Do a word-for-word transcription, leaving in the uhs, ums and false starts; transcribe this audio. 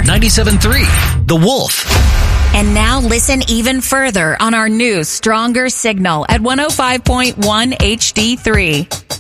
ninety-seven point three, The Wolf. And now listen even further on our new, stronger signal at one oh five point one H D three.